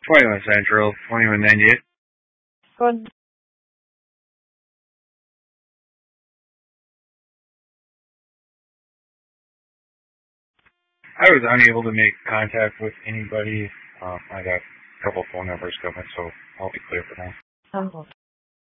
21 Central, 2198. Good. I was unable to make contact with anybody. I got a couple phone numbers coming, so I'll be clear for now. Oh.